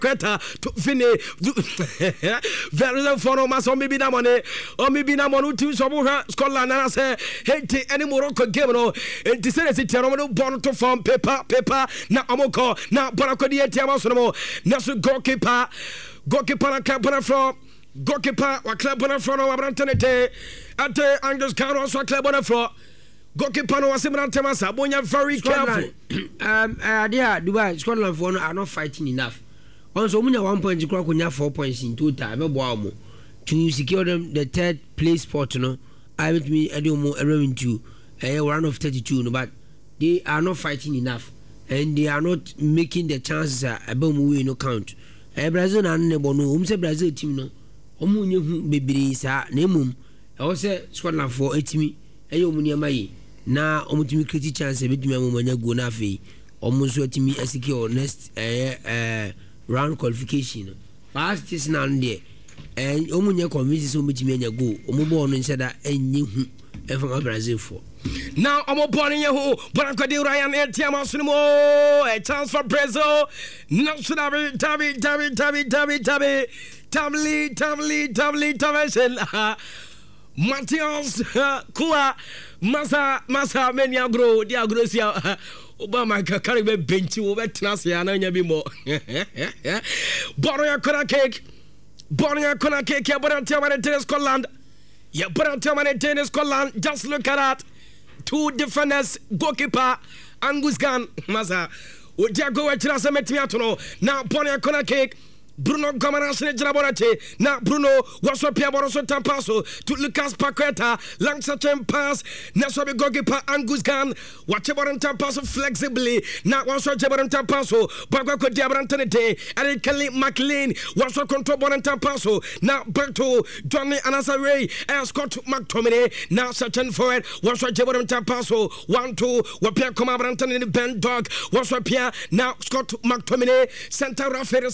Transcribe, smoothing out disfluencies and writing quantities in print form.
Paqueta to finish. Very long for no mass on maybe na money. Or maybe na money to Scotland. And I say, hey, any Morocco game. No, and to say it's a born to form paper. Na Amoko. Na Baracodi Tiamosomo. Nasu goalkeeper na club from. Goalkeeper wa club on front of Abrantanete at Angus Carlos wa club on front. Goalkeeper no wasimran temasa bonya very careful. There Dubai Scotland for are not fighting enough. Also munya 1 point kura kunya 4 points in total be boa mo to secure them the third place spot no. I with me edomo around to a round of 32 no, but they are not fighting enough and they are not making the chances abom we no count. Brazil na nebo no say Brazil team no omu nye hu bebiri sa na emum e wo se Scotland for etimi eye omu ne mayi na omu timi create chance betumi amum anya go na afei omu so etimi secure next round qualification last season and there and omu nye convince so betumi anya go omu bo no nse da enye hu e from Brazil for now omu born in hu Branco Ryan Etiama Sunimo a chance for Brazil now should have Tabi Matthias Kua Masa Meniagro Diagrosia Obama Caribbean Benchi over Tnasia and Yabimo Boria Kona Cake Yaboran Tennis Scotland Yaboran Tennis Scotland. Just look at that. Two defenders, goalkeeper Angus Gunn Masa Diago Metmiatono now Boria Kona Cake Bruno Gomaras Jabonate. Now Bruno was a Piaboroso Tampaso to Lucas Paqueta. Langsachem pass. Nasobe goalkeeper Angus Gunn. Watchaboran Tampaso flexibly. Now was a Jaboran Tampaso. Bagako Diabrantanete. And Kelly McLean was a control Boran Tampaso. Now Berto Johnny Anasare and Scott McTominay. Now searching for it. Was a Jaboran Tampaso. 1-2. Wapia Comabrantan in the Ben Dog. Was a Pia. Now Scott McTominay. Center Rafael